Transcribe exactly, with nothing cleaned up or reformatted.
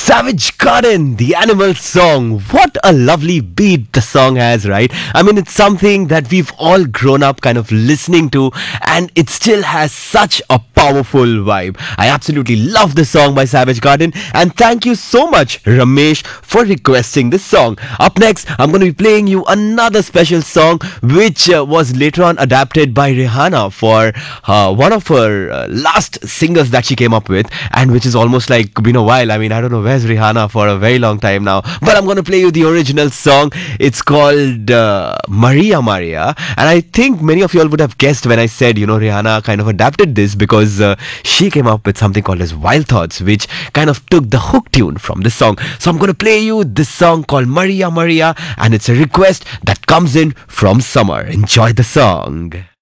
Savage Garden, the animal song. What a lovely beat the song has, right? I mean, it's something that we've all grown up kind of listening to, and it still has such a powerful vibe. I absolutely love the song by Savage Garden, and thank you so much, Ramesh, for requesting this song. Up next, I'm going to be playing you another special song, which uh, was later on adapted by Rihanna for uh, one of her uh, last singles that she came up with, and which is almost like been a while. I mean, I don't know where's Rihanna for a very long time now, but I'm going to play you the original song. It's called uh, Maria Maria, and I think many of you all would have guessed when I said, you know, Rihanna kind of adapted this because uh, she came up with something called as Wild Thoughts, which kind of took the hook tune from this song. So I'm going to play you this song called Maria Maria, and it's a request that comes in from Summer. Enjoy the song.